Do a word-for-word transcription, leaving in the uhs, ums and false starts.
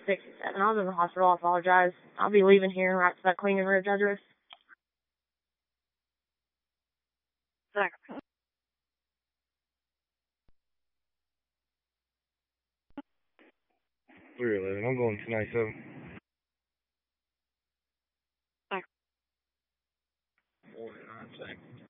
sixty-seven. I was in the hospital. I apologize. I'll be leaving here right to that Queen and Ridge address. three eleven. I'm going two ninety-seven. forty-nine seconds.